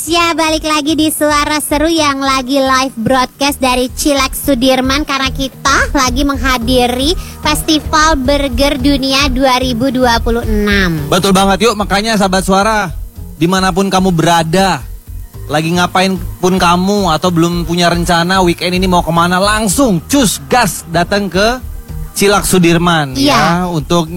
Ya, balik lagi di Suara Seru yang lagi live broadcast dari Cilex Sudirman. Karena kita lagi menghadiri Festival Burger Dunia 2026. Betul banget, yuk makanya sahabat Suara, dimanapun kamu berada, lagi ngapain pun kamu atau belum punya rencana weekend ini mau kemana, langsung cus gas datang ke Cilex Sudirman ya untuk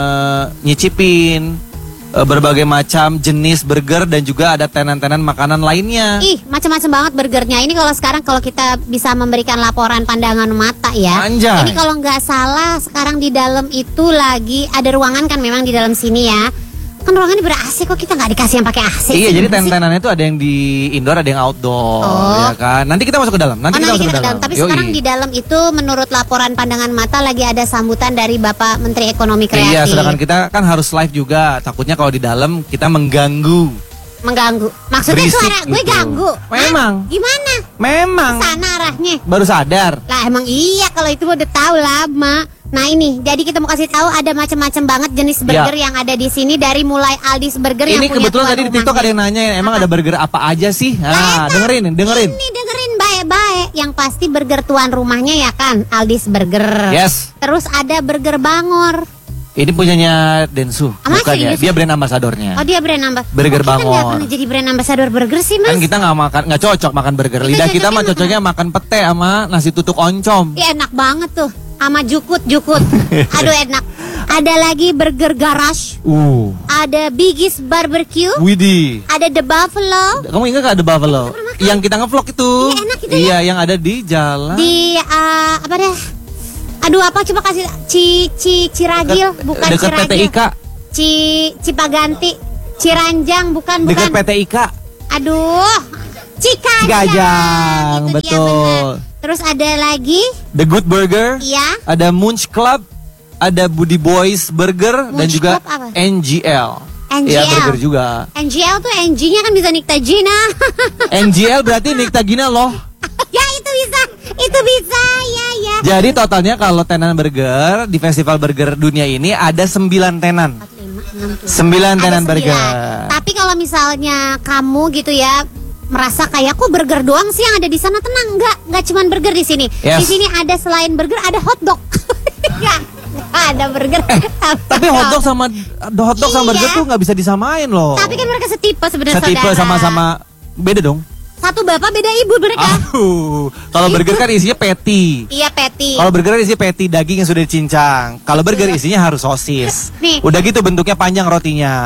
nyicipin berbagai macam jenis burger dan juga ada tenan-tenan makanan lainnya. Ih, macam-macam banget burgernya. Ini kalau kita bisa memberikan laporan pandangan mata ya. Anjay. Ini kalau nggak salah sekarang di dalam itu lagi ada ruangan kan memang di dalam sini ya. Kan ruangannya ber-AC, kok kita nggak dikasih yang pakai AC? Iya, jadi tenan-tenannya itu ada yang di indoor, ada yang outdoor, ya kan. Nanti kita masuk ke dalam. Nanti kita masuk ke dalam. Tapi sekarang di dalam itu menurut laporan pandangan mata lagi ada sambutan dari Bapak Menteri Ekonomi Kreatif. Iya, sedangkan kita kan harus live juga. Takutnya kalau di dalam kita mengganggu. Maksudnya berisik suara gue gitu. ganggu. Memang. Hah? Gimana? Memang. Sana arahnya. Baru sadar. Lah emang iya, kalau itu udah tahu lama. Nah ini, jadi kita mau kasih tahu ada macam-macam banget jenis burger yang ada di sini, dari mulai Aldi's Burger yang ini punya kebetulan tadi di TikTok ada yang nanya, emang ada burger apa aja sih? Nah, dengerin. Ini dengerin baik-baik. Yang pasti burger tuan rumahnya ya kan, Aldi's Burger. Yes. Terus ada burger Bangor. Ini punyanya Densu, bukannya. Ini Dia brand ambasadornya. Oh, dia brand ambassador. Burger Kita nggak Bangor. pernah jadi brand ambassador burger sih, Mas. Kan kita nggak cocok makan burger. Lidah kita mah cocoknya makan pete sama nasi tutuk oncom. Iya, enak banget tuh. Sama jukut. Aduh, enak. Ada lagi burger garage. Ada Biggest Barbecue. Widih. Ada The Buffalo. Kamu ingat gak ada Buffalo? Yang kita ngevlog itu. Iya, enak itu ya. Yang ada di jalan. Di apa deh? Aduh, apa, coba kasih Ciragil, bukan dekat Ciragil. PT IK. Cipaganti, Ciranjang, bukan. Dekat PT IK. Aduh, Cikajang, Itu dia, betul. benar. Terus ada lagi The Good Burger. Iya. Ada Munch Club. Ada Budi Boys Burger. Dan Munch juga Club apa? NGL. NGL. Iya, burger juga. NGL tuh NG-nya kan bisa Nikta Gina. NGL berarti Nikta Gina loh. Ya, itu bisa, ya. Jadi totalnya kalau tenan burger di Festival Burger Dunia ini ada 9 tenan. 9 tenan Ada burger. 9. Tapi kalau misalnya kamu gitu ya merasa kayak kok burger doang sih yang ada di sana, tenang, enggak cuman burger di sini. Yes. Di sini ada selain burger ada hotdog. Ya, ada burger. Tapi hotdog sama burger tuh nggak bisa disamain loh. Tapi kan mereka setipe sebenarnya. Setipe sama-sama beda dong. Satu bapak beda ibu mereka. Kalau burger kan isinya patty. Iya, patty. Kalau burger isinya patty daging yang sudah dicincang. Kalau burger isinya harus sosis. Nih. Udah gitu bentuknya panjang rotinya.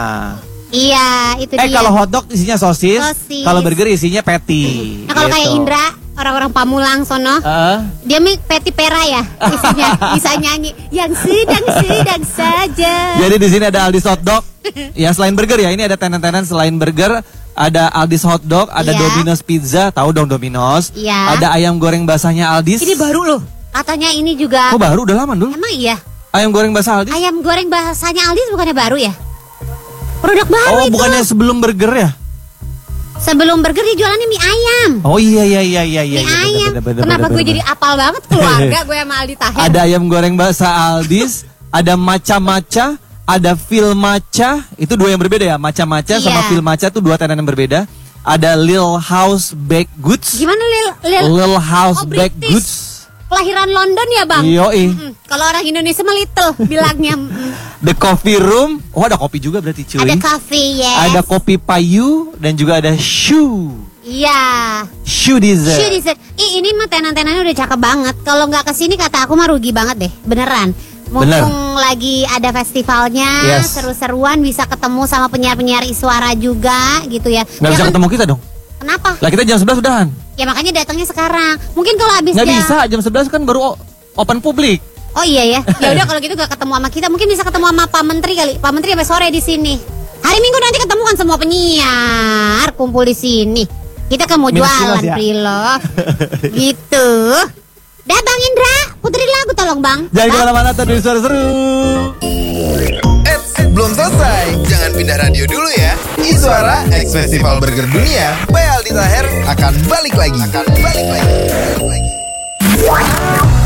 Iya, itu dia. Kalau hotdog isinya sosis. Kalau burger isinya patty. Nah, kalau gitu. kayak Indra, orang-orang Pamulang sono, dia patty pera ya isinya. Bisa nyanyi yang sedang saja. Jadi di sini ada Aldi's Hotdog. Ya, selain burger ya, ini ada tenan-tenan selain burger. Ada Aldi's Hotdog, ada Domino's Pizza, tahu dong Domino's. Iya. Ada ayam goreng basahnya Aldi's. Ini baru loh. Katanya ini juga. Oh, baru, udah lama dulu. Emang iya? Ayam goreng basah Aldi's. Ayam goreng bahasanya Aldi's bukannya baru ya? Produk baru Oh, itu. bukannya sebelum burger ya? Sebelum burger dia jualannya mie ayam. Oh iya. Mie ayam. Kenapa gue jadi apal banget keluarga gue sama Aldi Taher? Ada ayam goreng basah Aldi's, ada maca-maca, ada fil maca, itu dua yang berbeda ya. Maca-maca sama fil maca itu dua tenan yang berbeda. Ada Lil House Baked Goods. Gimana Lil House Baked Goods. Kelahiran London ya, Bang? Yoi. Kalau orang Indonesia mah little bilangnya. The Coffee Room. Oh, ada kopi juga berarti cuy. Ada coffee, yes. Ada kopi payu dan juga ada shoe. Iya. Shoe dessert. Ini mah tenan-tenannya udah cakep banget. Kalau nggak kesini kata aku mah rugi banget deh, beneran. Mumpung lagi ada festivalnya, seru-seruan, bisa ketemu sama penyiar-penyiar Iswara juga gitu ya. Nggak bisa ketemu kita dong. Kenapa? Lah kita jam 11 udahan. Ya makanya datangnya sekarang. Mungkin kalau habis nggak bisa, jam 11 kan baru open publik. Oh iya ya. Ya udah kalau gitu gak ketemu sama kita, mungkin bisa ketemu sama Pak Menteri kali. Pak Menteri sampai sore di sini. Hari Minggu nanti ketemu kan semua penyiar kumpul di sini. Kita kan mau jualan Prilove. Gitu. Dah Bang Indra, puterin lagu tolong Bang. Jangan kemana-mana, terus seru-seru. Belum selesai, jangan pindah radio dulu ya. Iswara X Festival Burger Dunia by Aldi Taher akan balik lagi.